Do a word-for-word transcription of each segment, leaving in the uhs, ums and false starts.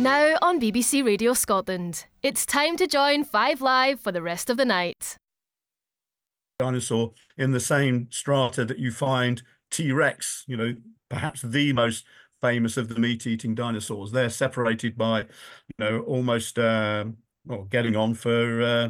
Now on B B C Radio Scotland, it's time to join Five Live for the rest of the night. Dinosaur in the same strata that you find T-Rex, you know, perhaps the most famous of the meat-eating dinosaurs. They're separated by, you know, almost, uh, well, getting on for uh,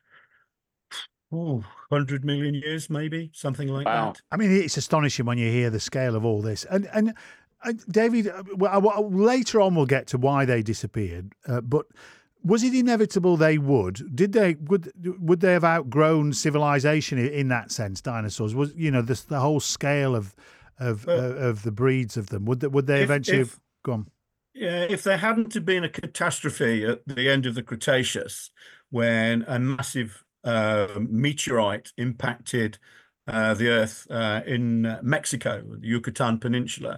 oh, one hundred million years, maybe, something like Wow. that. I mean, it's astonishing when you hear the scale of all this. And and, and David, well, well, later on we'll get to why they disappeared, uh, but was it inevitable they would? Did they would would they have outgrown civilization in, in that sense? Dinosaurs was, you know, the the whole scale of of Well, uh, of the breeds of them. Would they, would they if, eventually if, have gone? Yeah, if there hadn't have been a catastrophe at the end of the Cretaceous, when a massive uh, meteorite impacted uh, the Earth uh, in Mexico, the Yucatan Peninsula,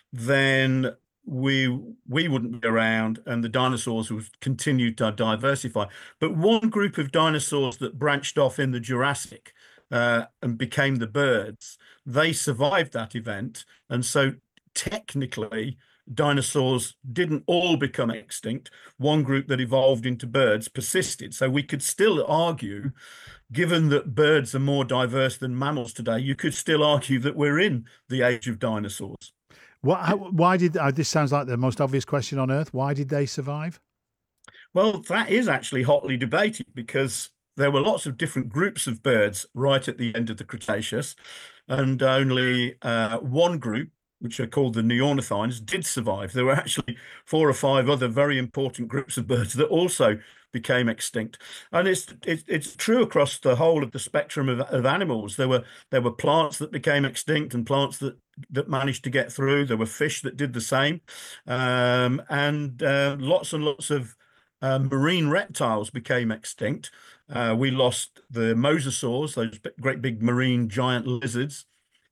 then we we wouldn't be around, and the dinosaurs would continue to diversify. But one group of dinosaurs that branched off in the Jurassic uh, and became the birds, they survived that event, and so technically dinosaurs didn't all become extinct. One group that evolved into birds persisted. So we could still argue, given that birds are more diverse than mammals today, you could still argue that we're in the age of dinosaurs. What, how, why did uh, this sounds like the most obvious question on Earth? Why did they survive? Well, that is actually hotly debated, because there were lots of different groups of birds right at the end of the Cretaceous, and only uh, one group, which are called the Neornithines, did survive. There were actually four or five other very important groups of birds that also became extinct. And it's it's, it's true across the whole of the spectrum of, of animals. There were there were plants that became extinct and plants that, that managed to get through. There were fish that did the same. Um, and uh, lots and lots of uh, marine reptiles became extinct. Uh, we lost the mosasaurs, those great big marine giant lizards.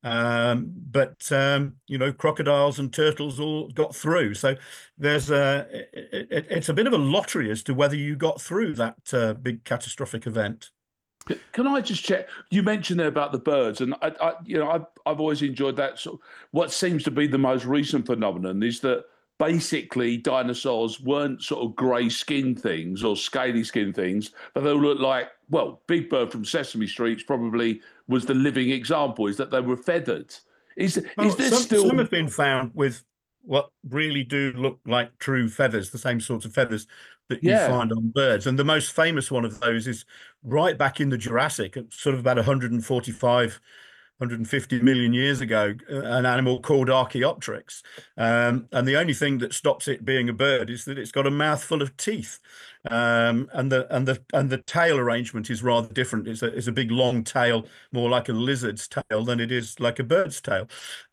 Um, but, um, you know, crocodiles and turtles all got through. So there's a, it, it, it's a bit of a lottery as to whether you got through that uh, big catastrophic event. Can I just check? You mentioned there about the birds, and I, I you know, I've, I've always enjoyed that. Sort of, what seems to be the most recent phenomenon is that basically dinosaurs weren't sort of grey skin things or scaly skin things, but they look like, well, Big Bird from Sesame Street probably was the living example, is that they were feathered. Is, well, is there some, still... Some have been found with what really do look like true feathers, the same sort of feathers that Yeah. you find on birds. And the most famous one of those is right back in the Jurassic, sort of about one hundred forty-five, one hundred fifty million years ago, an animal called Archaeopteryx. Um, and the only thing that stops it being a bird is that it's got a mouthful of teeth. Um, and the and the and the tail arrangement is rather different. It's a it's a big long tail, more like a lizard's tail than it is like a bird's tail.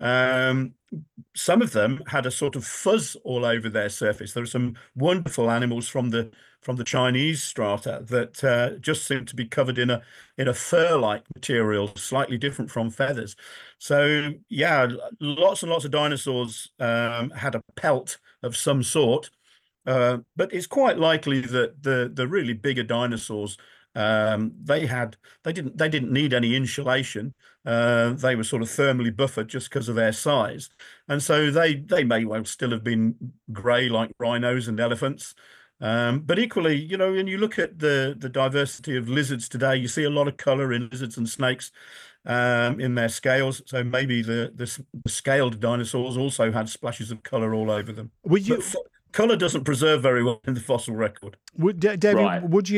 Um, some of them had a sort of fuzz all over their surface. There are some wonderful animals from the from the Chinese strata that uh, just seem to be covered in a in a fur-like material, slightly different from feathers. So yeah, lots and lots of dinosaurs um, had a pelt of some sort. Uh, but it's quite likely that the the really bigger dinosaurs, um, they had they didn't they didn't need any insulation. Uh, they were sort of thermally buffered just because of their size, and so they they may well still have been grey like rhinos and elephants. Um, but equally, you know, when you look at the the diversity of lizards today, you see a lot of colour in lizards and snakes um, in their scales. So maybe the, the the scaled dinosaurs also had splashes of colour all over them. Would you? But colour doesn't preserve very well in the fossil record. Would, David, Right. would you